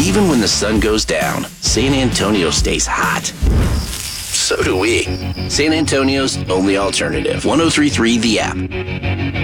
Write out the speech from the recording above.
Even when the sun goes down, San Antonio stays hot. So do we. San Antonio's only alternative. 103.3 The App.